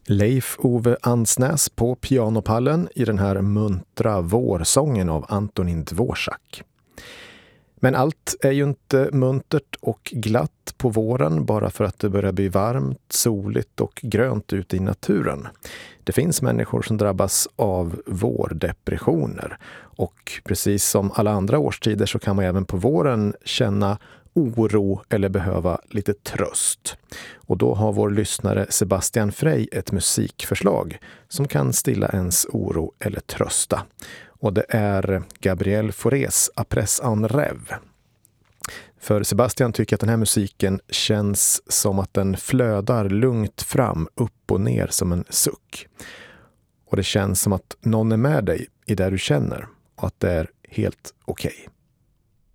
Leif Ove Ansnäs på pianopallen i den här muntra vårsången av Antonin Dvorak. Men allt är ju inte muntert och glatt på våren bara för att det börjar bli varmt, soligt och grönt ute i naturen. Det finns människor som drabbas av vårdepressioner och precis som alla andra årstider så kan man även på våren känna oro eller behöva lite tröst. Och då har vår lyssnare Sebastian Frey ett musikförslag som kan stilla ens oro eller trösta. Och det är Gabriel Faurés Après un rêve. För Sebastian tycker att den här musiken känns som att den flödar lugnt fram, upp och ner som en suck. Och det känns som att någon är med dig i det du känner och att det är helt okej.